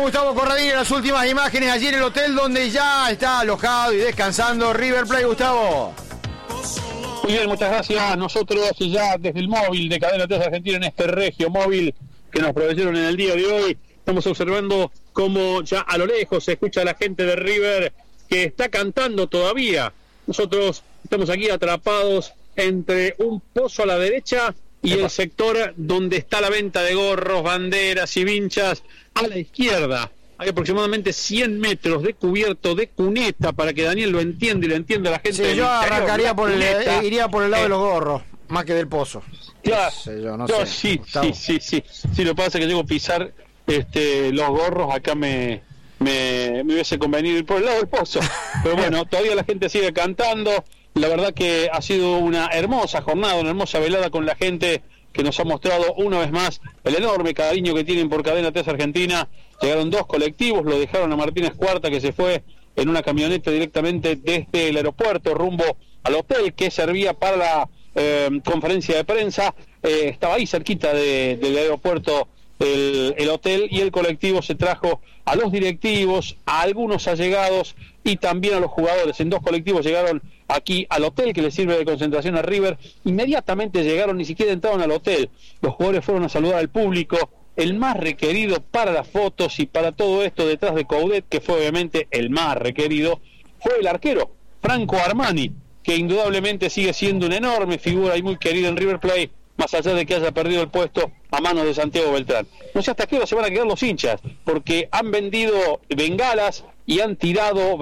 Gustavo Corradini en las últimas imágenes allí en el hotel donde ya está alojado y descansando River Plate. Gustavo. Muy bien, muchas gracias. Nosotros ya desde el móvil de Cadena 3 Argentina, en este regio móvil que nos proveyeron en el día de hoy, estamos observando cómo ya a lo lejos se escucha a la gente de River que está cantando todavía. Nosotros estamos aquí atrapados entre un pozo a la derecha y el sector donde está la venta de gorros, banderas y vinchas a la izquierda. Hay aproximadamente 100 metros de cubierto de cuneta, para que Daniel lo entienda y lo entienda la gente. Sí, yo arrancaría iría por el lado de los gorros, más que del pozo. Claro, yo sí. Lo que pasa es que llego a pisar los gorros, acá me hubiese convenido ir por el lado del pozo. Pero bueno, todavía la gente sigue cantando. La verdad que ha sido una hermosa jornada, una hermosa velada con la gente que nos ha mostrado una vez más el enorme cariño que tienen por Cadena 3 Argentina. Llegaron 2 colectivos, lo dejaron a Martínez Cuarta, que se fue en una camioneta directamente desde el aeropuerto rumbo al hotel que servía para la conferencia de prensa. Estaba ahí cerquita del aeropuerto el hotel, y el colectivo se trajo a los directivos, a algunos allegados y también a los jugadores. En 2 colectivos llegaron aquí al hotel que le sirve de concentración a River. Inmediatamente llegaron, ni siquiera entraron al hotel. Los jugadores fueron a saludar al público. El más requerido para las fotos y para todo esto detrás de Coudet, que fue obviamente el más requerido, fue el arquero Franco Armani, que indudablemente sigue siendo una enorme figura y muy querido en River Plate, más allá de que haya perdido el puesto a manos de Santiago Beltrán. No sé hasta qué hora se van a quedar los hinchas, porque han vendido bengalas y han tirado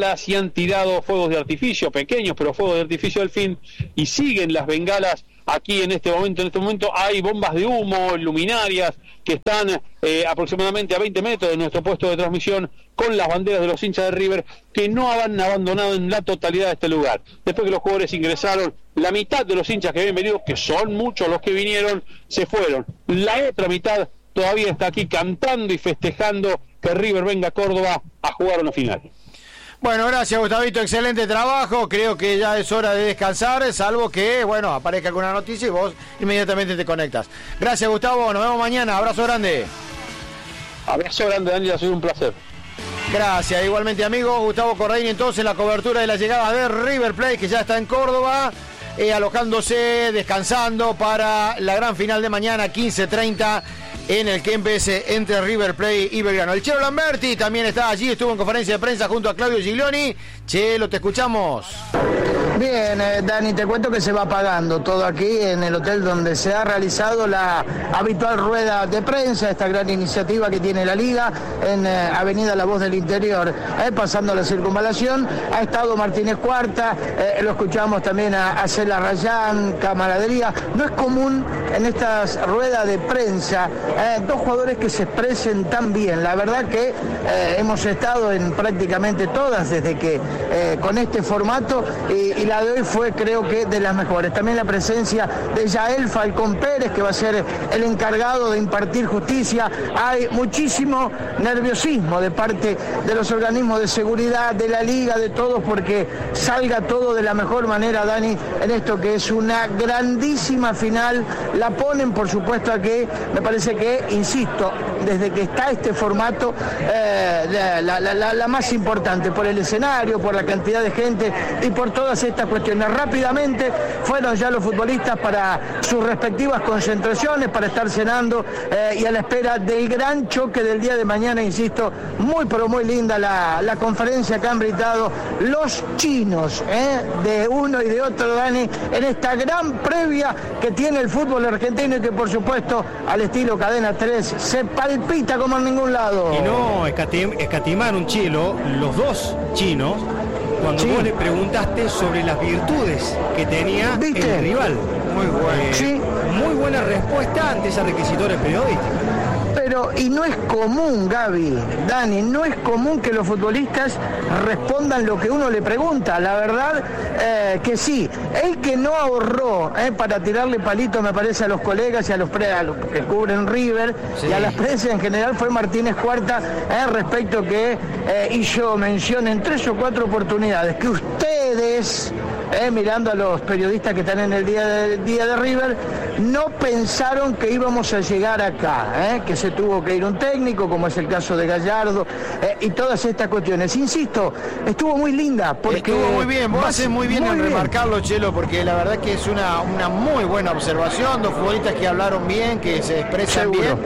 fuegos de artificio, pequeños pero fuegos de artificio al fin, y siguen las bengalas aquí en este momento. En este momento hay bombas de humo, luminarias, que están aproximadamente a 20 metros de nuestro puesto de transmisión, con las banderas de los hinchas de River, que no han abandonado en la totalidad de este lugar. Después que los jugadores ingresaron, la mitad de los hinchas que habían venido, que son muchos los que vinieron, se fueron. La otra mitad todavía está aquí cantando y festejando que River venga a Córdoba a jugar una final. Bueno, gracias Gustavito, excelente trabajo. Creo que ya es hora de descansar, salvo que, aparezca alguna noticia y vos inmediatamente te conectas. Gracias Gustavo, nos vemos mañana, abrazo grande. Abrazo grande, Daniel, ha sido un placer. Gracias, igualmente amigos. Gustavo Corradini entonces, la cobertura de la llegada de River Plate, que ya está en Córdoba, alojándose, descansando para la gran final de mañana, 15:30, en el Kempes entre River Plate y Belgrano. El Chelo Lamberti también está allí, estuvo en conferencia de prensa junto a Claudio Giglioni. Chelo, te escuchamos. Bien, Dani, te cuento que se va pagando todo aquí en el hotel donde se ha realizado la habitual rueda de prensa, esta gran iniciativa que tiene la Liga en Avenida La Voz del Interior, pasando la circunvalación. Ha estado Martínez Cuarta, lo escuchamos también a Cela Rayán, camaradería. No es común en estas ruedas de prensa 2 jugadores que se expresen tan bien. La verdad que hemos estado en prácticamente todas desde que con este formato, y la de hoy fue, creo que, de las mejores. También la presencia de Yael Falcón Pérez, que va a ser el encargado de impartir justicia. Hay muchísimo nerviosismo de parte de los organismos de seguridad, de la Liga, de todos, porque salga todo de la mejor manera, Dani, en esto que es una grandísima final. La ponen, por supuesto, a que me parece que, insisto, desde que está este formato, la más importante, por el escenario, por la cantidad de gente y por todas estas cuestiones. Rápidamente fueron ya los futbolistas para sus respectivas concentraciones, para estar cenando y a la espera del gran choque del día de mañana. Insisto, muy pero muy linda la conferencia que han brindado los chinos, de uno y de otro, Dani, en esta gran previa que tiene el fútbol argentino, y que por supuesto al estilo Cadena 3 se palpita como en ningún lado. Y no escatimaron, Chelo, los 2 chinos, cuando vos le preguntaste sobre las virtudes que tenía el rival. Muy bueno. Muy buena respuesta ante esa requisitoria periodística. Pero, y no es común, Gaby, Dani, no es común que los futbolistas respondan lo que uno le pregunta. La verdad que sí. El que no ahorró para tirarle palitos, me parece, a los colegas y a los que cubren River, y a las prensa en general, fue Martínez Cuarta, respecto que hizo mención en 3 o 4 oportunidades que ustedes mirando a los periodistas que están en el día de River, no pensaron que íbamos a llegar acá, que se tuvo que ir un técnico, como es el caso de Gallardo, y todas estas cuestiones. Insisto, estuvo muy linda. Porque estuvo muy bien, vos haces muy bien en remarcarlo, Chelo, porque la verdad que es una muy buena observación, dos futbolistas que hablaron bien, que se expresan bien.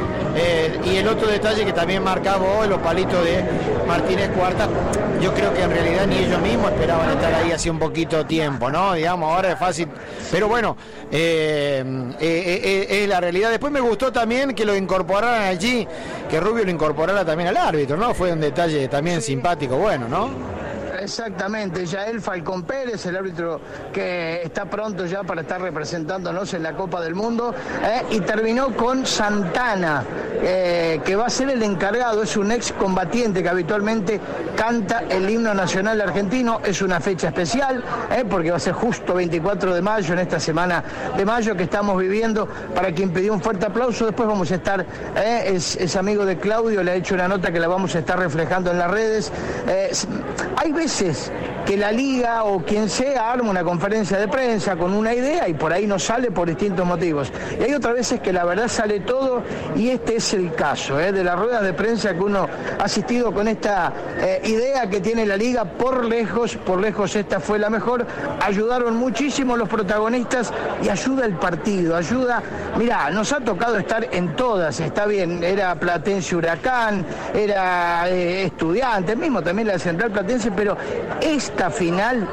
Y el otro detalle que también marcaba vos, los palitos de Martínez Cuarta, yo creo que en realidad ni ellos mismos esperaban estar ahí hace un poquito tiempo, ¿no? Digamos, ahora es fácil, pero bueno, es la realidad. Después me gustó también que lo incorporaran allí, que Rubio lo incorporara también al árbitro, ¿no? Fue un detalle también simpático, bueno, ¿no? Exactamente, Yael Falcón Pérez, el árbitro que está pronto ya para estar representándonos en la Copa del Mundo, y terminó con Santana, que va a ser el encargado, es un ex combatiente que habitualmente canta el himno nacional argentino. Es una fecha especial, porque va a ser justo 24 de mayo, en esta semana de mayo que estamos viviendo. Para quien pidió un fuerte aplauso, después vamos a estar, es amigo de Claudio, le ha hecho una nota que la vamos a estar reflejando en las redes. Hay veces que la liga o quien sea arma una conferencia de prensa con una idea y por ahí no sale por distintos motivos. Y hay otras veces que la verdad sale todo, y este es el caso, de las ruedas de prensa que uno ha asistido con esta idea que tiene la liga. Por lejos esta fue la mejor. Ayudaron muchísimo los protagonistas y ayuda el partido, mirá, nos ha tocado estar en todas, está bien, era Platense Huracán, era Estudiantes, mismo también la Central Platense, pero esta final,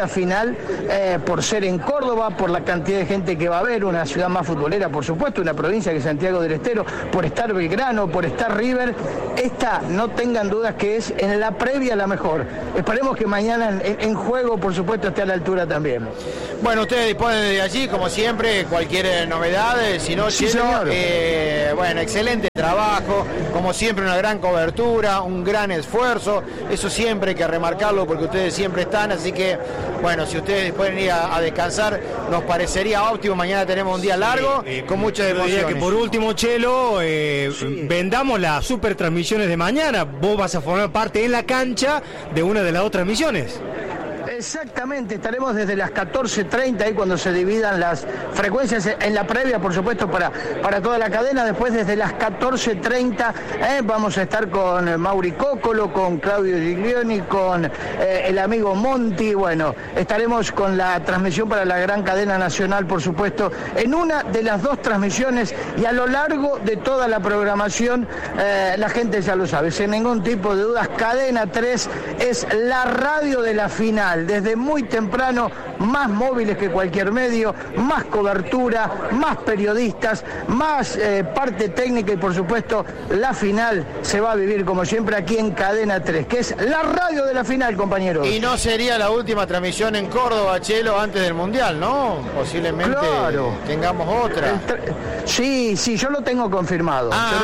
por ser en Córdoba, por la cantidad de gente que va a haber, una ciudad más futbolera, por supuesto, una provincia que es Santiago del Estero, por estar Belgrano, por estar River, esta, no tengan dudas que es en la previa la mejor. Esperemos que mañana en juego, por supuesto, esté a la altura también. Bueno, ustedes disponen de allí, como siempre, cualquier novedad, si no, sí, señor. Bueno, excelente trabajo, como siempre una gran cobertura, un gran esfuerzo, eso siempre hay que remarcarlo porque ustedes siempre están, así que, bueno, si ustedes pueden ir a descansar, nos parecería óptimo. Mañana tenemos un día largo, con muchas emociones. Que por último, Chelo, vendamos las super transmisiones de mañana. Vos vas a formar parte en la cancha de una de las otras misiones. Exactamente, estaremos desde las 14:30 ahí cuando se dividan las frecuencias en la previa, por supuesto, para toda la cadena. Después desde las 14:30 vamos a estar con Mauri Cócolo, con Claudio Giglioni, con el amigo Monti. Bueno, estaremos con la transmisión para la gran cadena nacional, por supuesto, en una de las dos transmisiones, y a lo largo de toda la programación, la gente ya lo sabe, sin ningún tipo de dudas, Cadena 3 es la radio de la final. Desde muy temprano, más móviles que cualquier medio, más cobertura, más periodistas, más parte técnica, y por supuesto la final se va a vivir como siempre aquí en Cadena 3, que es la radio de la final, compañeros. Y no sería la última transmisión en Córdoba, Chelo, antes del Mundial, ¿no? Posiblemente claro. Tengamos otra. Sí, yo lo tengo confirmado. Yo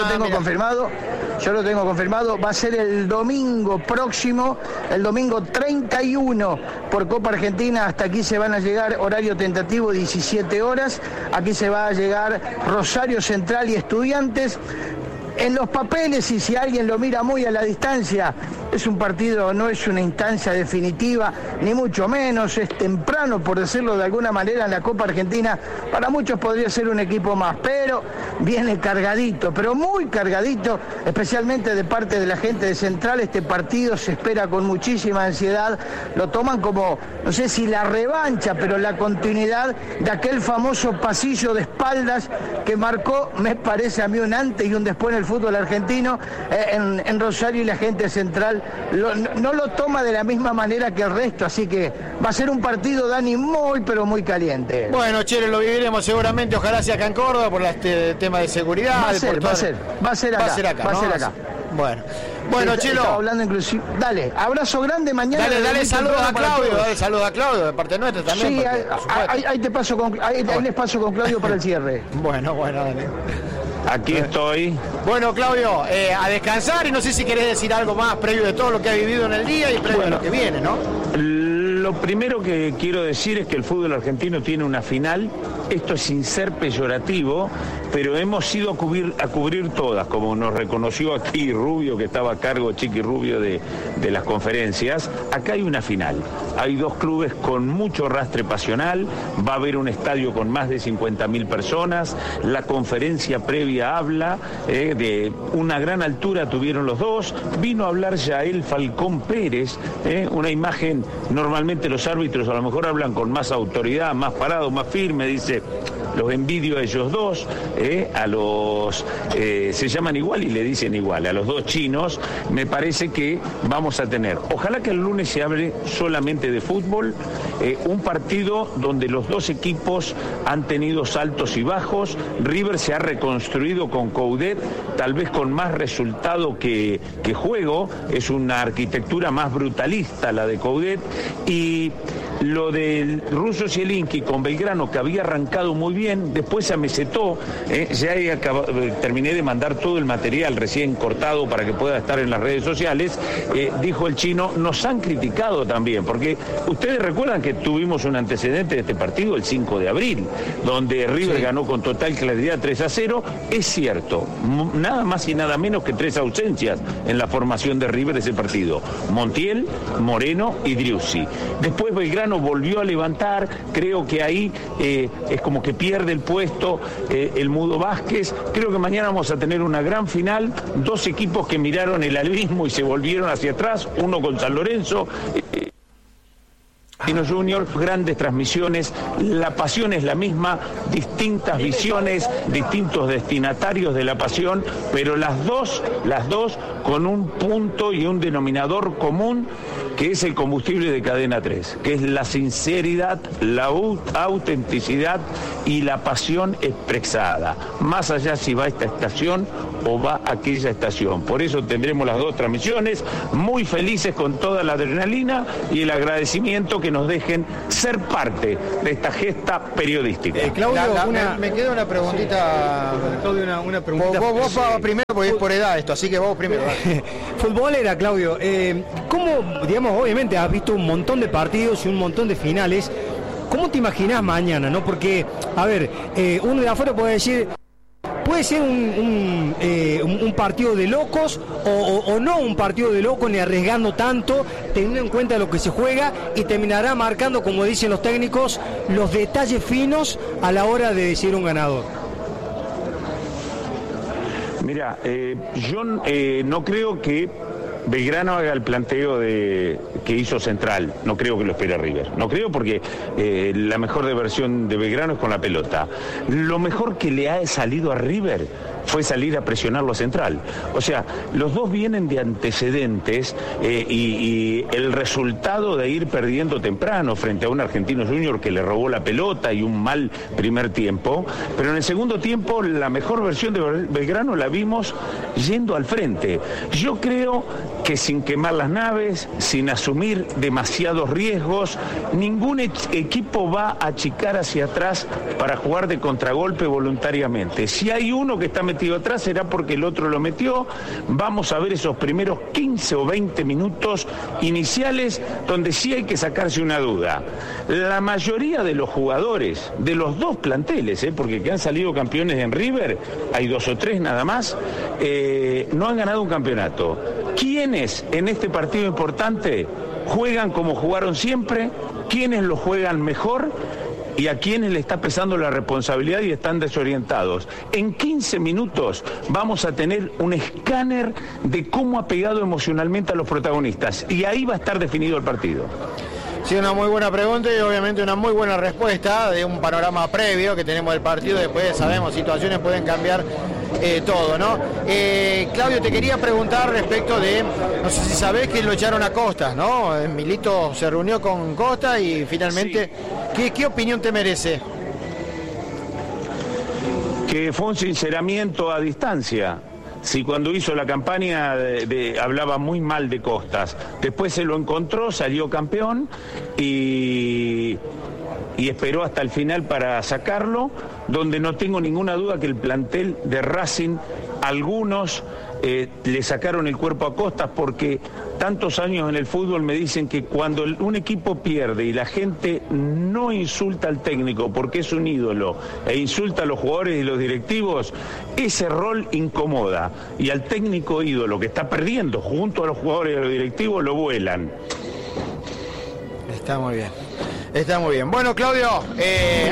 lo tengo confirmado. Va a ser el domingo próximo, el domingo 31, por Copa Argentina. Hasta aquí se van a llegar, horario tentativo 17 horas. Aquí se va a llegar Rosario Central y Estudiantes. En los papeles, y si alguien lo mira muy a la distancia, es un partido, no es una instancia definitiva, ni mucho menos, es temprano, por decirlo de alguna manera, en la Copa Argentina. Para muchos podría ser un equipo más, pero viene cargadito, pero muy cargadito, especialmente de parte de la gente de Central. Este partido se espera con muchísima ansiedad, lo toman como, no sé si la revancha, pero la continuidad de aquel famoso pasillo de espaldas que marcó, me parece a mí, un antes y un después en el fútbol argentino, en Rosario, y la gente Central no lo toma de la misma manera que el resto, así que va a ser un partido, Dani, muy pero muy caliente. Bueno, Chelo, lo viviremos seguramente, ojalá sea acá en Córdoba por este tema de seguridad. Va a ser acá. Bueno, Chelo. Estaba hablando inclusive. Dale, abrazo grande mañana. Dale saludos a Claudio, de parte nuestra también. Sí, ahí les paso con Claudio para el cierre. Bueno, dale. Aquí estoy. Bueno, Claudio, a descansar, y no sé si querés decir algo más previo de todo lo que ha vivido en el día y previo a lo que viene, ¿no? Lo primero que quiero decir es que el fútbol argentino tiene una final. Esto es sin ser peyorativo, pero hemos ido a cubrir todas, como nos reconoció aquí Rubio, que estaba a cargo, Chiqui Rubio, de las conferencias. Acá hay una final. Hay dos clubes con mucho rastre pasional, va a haber un estadio con más de 50.000 personas, la conferencia previa habla de una gran altura tuvieron los dos, vino a hablar Yael Falcón Pérez, una imagen, normalmente los árbitros a lo mejor hablan con más autoridad, más parado, más firme, dice, los envidio a ellos dos, se llaman igual y le dicen igual, a los dos chinos. Me parece que vamos a tener, ojalá que el lunes se hable solamente de fútbol, un partido donde los dos equipos han tenido saltos y bajos. River se ha reconstruido con Coudet, tal vez con más resultado que juego, es una arquitectura más brutalista la de Coudet, y lo del ruso Zielinski con Belgrano, que había arrancado muy bien, después se amesetó, terminé de mandar todo el material recién cortado para que pueda estar en las redes sociales, dijo el chino, nos han criticado también, porque ustedes recuerdan que tuvimos un antecedente de este partido el 5 de abril, donde River ganó con total claridad 3-0, es cierto, nada más y nada menos que 3 ausencias en la formación de River ese partido, Montiel, Moreno y Driussi. Después Belgrano volvió a levantar, creo que ahí es como que pierde el puesto el Mudo Vázquez. Creo que mañana vamos a tener una gran final, dos equipos que miraron el abismo y se volvieron hacia atrás, uno con San Lorenzo, Junior, grandes transmisiones, la pasión es la misma, distintas visiones, distintos destinatarios de la pasión, pero las dos con un punto y un denominador común, que es el combustible de Cadena 3, que es la sinceridad, la autenticidad y la pasión expresada, más allá si va a esta estación o va a aquella estación. Por eso tendremos las dos transmisiones, muy felices con toda la adrenalina y el agradecimiento que nos dejen ser parte de esta gesta periodística. Claudio, me queda una preguntita. Claudio, una preguntita. Vos primero, porque es por edad esto, así que vos primero. Futbolera, Claudio, ¿cómo, digamos, obviamente has visto un montón de partidos y un montón de finales? ¿Cómo te imaginás mañana, no? Porque, a ver, uno de afuera puede decir, puede ser un partido de locos o no un partido de locos, ni arriesgando tanto, teniendo en cuenta lo que se juega, y terminará marcando, como dicen los técnicos, los detalles finos a la hora de decidir un ganador. Mira, yo no creo que Belgrano haga el planteo que hizo Central, no creo que lo espere River, no creo, porque la mejor versión de Belgrano es con la pelota. Lo mejor que le ha salido a River fue salir a presionarlo a Central. O sea, los dos vienen de antecedentes y el resultado de ir perdiendo temprano frente a un Argentino Junior que le robó la pelota y un mal primer tiempo, pero en el segundo tiempo la mejor versión de Belgrano la vimos yendo al frente. Yo creo que sin quemar las naves, sin asumir demasiados riesgos, ningún equipo va a achicar hacia atrás para jugar de contragolpe voluntariamente. Si hay uno que está metido atrás será porque el otro lo metió. Vamos a ver esos primeros 15 o 20 minutos iniciales donde sí hay que sacarse una duda. La mayoría de los jugadores de los dos planteles, porque que han salido campeones en River, hay 2 o 3 nada más, no han ganado un campeonato. ¿Quiénes en este partido importante juegan como jugaron siempre? ¿Quiénes lo juegan mejor? ¿Y a quiénes le está pesando la responsabilidad y están desorientados? En 15 minutos vamos a tener un escáner de cómo ha pegado emocionalmente a los protagonistas, y ahí va a estar definido el partido. Sí, una muy buena pregunta y obviamente una muy buena respuesta de un panorama previo que tenemos del partido. Después sabemos, situaciones pueden cambiar todo, ¿no? Claudio, te quería preguntar respecto de, no sé si sabés que lo echaron a Costa, ¿no? Milito se reunió con Costa y finalmente, sí. ¿Qué opinión te merece? Que fue un sinceramiento a distancia. Si cuando hizo la campaña hablaba muy mal de Costas, después se lo encontró, salió campeón y y esperó hasta el final para sacarlo, donde no tengo ninguna duda que el plantel de Racing, algunos le sacaron el cuerpo a costas, porque tantos años en el fútbol me dicen que cuando un equipo pierde y la gente no insulta al técnico porque es un ídolo e insulta a los jugadores y los directivos, ese rol incomoda, y al técnico ídolo que está perdiendo junto a los jugadores y a los directivos lo vuelan. Está muy bien. Está muy bien. Bueno, Claudio,